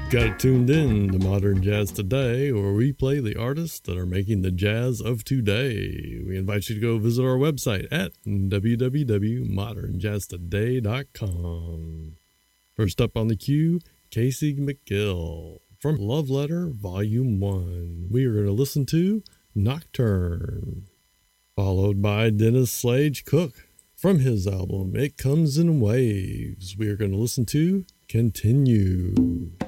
Got it tuned in to Modern Jazz Today, where we play the artists that are making the jazz of today. We invite you to go visit our website at www.modernjazztoday.com. First up on the queue, Casey McGill from Love Letter Volume 1. We are going to listen to Nocturne, followed by Dennis Slade Cook from his album It Comes in Waves. We are going to listen to Continue.